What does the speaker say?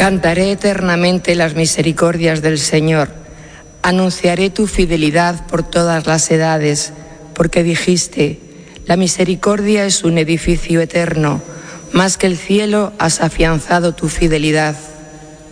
Cantaré eternamente las misericordias del Señor. Anunciaré tu fidelidad por todas las edades, porque dijiste, la misericordia es un edificio eterno, más que el cielo has afianzado tu fidelidad.